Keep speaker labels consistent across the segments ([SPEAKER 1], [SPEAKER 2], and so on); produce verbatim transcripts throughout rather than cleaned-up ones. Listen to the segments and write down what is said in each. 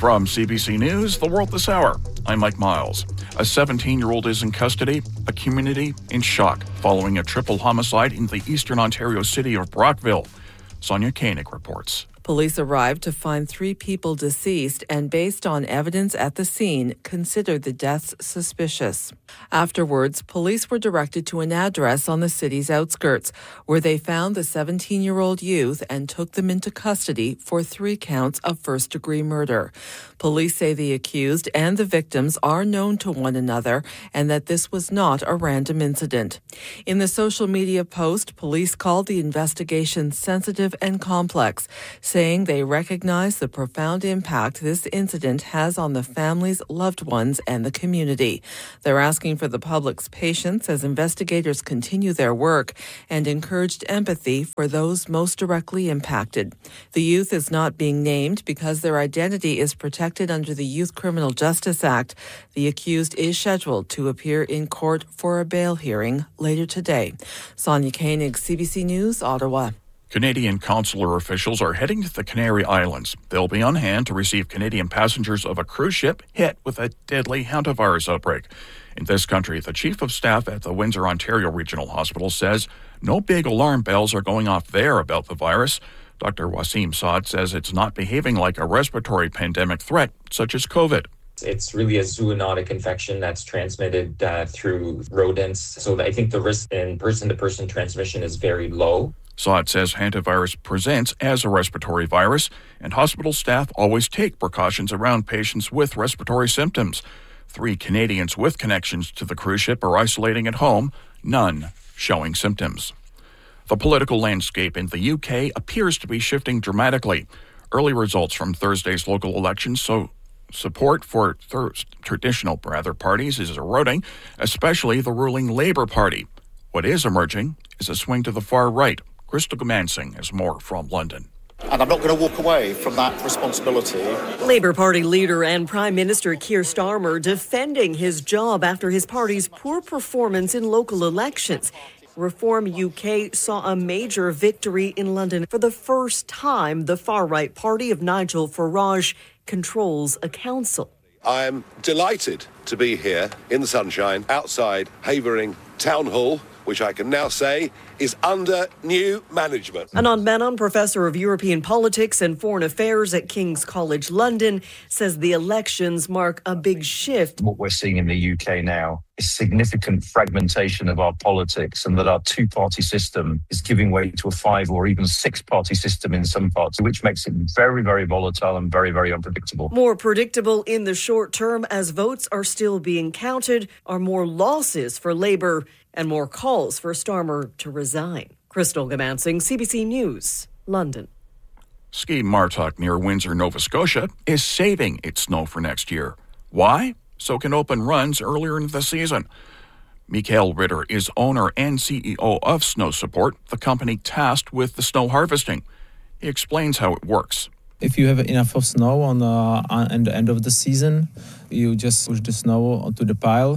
[SPEAKER 1] From C B C News, The World This Hour, I'm Mike Miles. A seventeen-year-old is in custody, a community in shock following a triple homicide in the eastern Ontario city of Brockville. Sonia Koenig reports.
[SPEAKER 2] Police arrived to find three people deceased and, based on evidence at the scene, considered the deaths suspicious. Afterwards, police were directed to an address on the city's outskirts, where they found the seventeen-year-old youth and took them into custody for three counts of first-degree murder. Police say the accused and the victims are known to one another and that this was not a random incident. In the social media post, police called the investigation sensitive and complex, saying they recognize the profound impact this incident has on the families, loved ones, and the community. They're asking for the public's patience as investigators continue their work and encouraged empathy for those most directly impacted. The youth is not being named because their identity is protected under the Youth Criminal Justice Act. The accused is scheduled to appear in court for a bail hearing later today. Sonia Koenig, C B C News, Ottawa.
[SPEAKER 1] Canadian consular officials are heading to the Canary Islands. They'll be on hand to receive Canadian passengers of a cruise ship hit with a deadly hantavirus outbreak. In this country, the Chief of Staff at the Windsor, Ontario Regional Hospital says no big alarm bells are going off there about the virus. Doctor Wasim Saad says it's not behaving like a respiratory pandemic threat, such as COVID.
[SPEAKER 3] It's really a zoonotic infection that's transmitted uh, through rodents. So I think the risk in person-to-person transmission is very low.
[SPEAKER 1] Saad says hantavirus presents as a respiratory virus, and hospital staff always take precautions around patients with respiratory symptoms. Three Canadians with connections to the cruise ship are isolating at home, none showing symptoms. The political landscape in the U K appears to be shifting dramatically. Early results from Thursday's local elections show support for thir- traditional rather parties is eroding, especially the ruling Labour Party. What is emerging is a swing to the far right. Crystal Gamansing has more from London.
[SPEAKER 4] And I'm not going to walk away from that responsibility.
[SPEAKER 5] Labour Party leader and Prime Minister Keir Starmer defending his job after his party's poor performance in local elections. Reform U K saw a major victory in London. For the first time, the far-right party of Nigel Farage controls a council.
[SPEAKER 6] I'm delighted to be here in the sunshine outside Havering Town Hall, which I can now say is under new management.
[SPEAKER 5] Anand Menon, Professor of European Politics and Foreign Affairs at King's College London, says the elections mark a big shift.
[SPEAKER 7] What we're seeing in the U K now is significant fragmentation of our politics, and that our two-party system is giving way to a five or even six-party system in some parts, which makes it very, very volatile and very, very unpredictable.
[SPEAKER 5] More predictable in the short term as votes are still being counted, are more losses for Labour and more calls for Starmer to resign. Crystal Gamansing, C B C News, London.
[SPEAKER 1] Ski Martok near Windsor, Nova Scotia is saving its snow for next year. Why? So it can open runs earlier in the season. Mikael Ritter is owner and C E O of Snow Support, the company tasked with the snow harvesting. He explains how it works.
[SPEAKER 8] If you have enough of snow on the, on the end of the season, you just push the snow onto the pile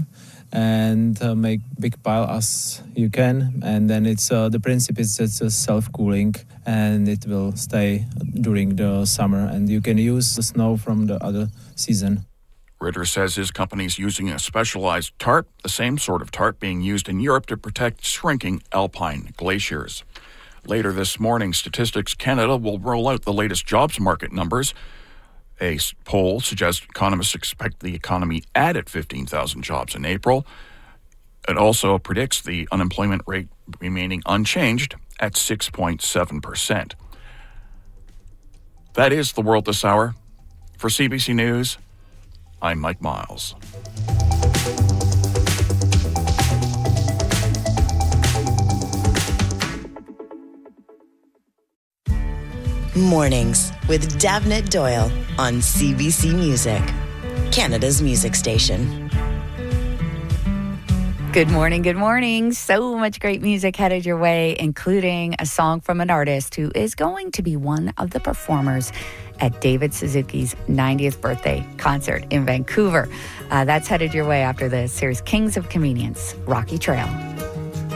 [SPEAKER 8] and uh, make big pile as you can, and then it's uh, the principle is it's uh, self-cooling, and it will stay during the summer, and you can use the snow from the other season.
[SPEAKER 1] Ritter says his company is using a specialized tarp, the same sort of tarp being used in Europe to protect shrinking alpine glaciers. Later this morning, Statistics Canada will roll out the latest jobs market numbers. A poll suggests economists expect the economy added fifteen thousand jobs in April. It also predicts the unemployment rate remaining unchanged at six point seven percent. That is The World This Hour. For C B C News, I'm Mike Miles.
[SPEAKER 9] Mornings with Davnit Doyle on C B C Music, Canada's music station.
[SPEAKER 10] Good morning, good morning. So much great music headed your way, including a song from an artist who is going to be one of the performers at David Suzuki's ninetieth birthday concert in Vancouver. Uh, that's headed your way after the series Kings of Convenience, Rocky Trail.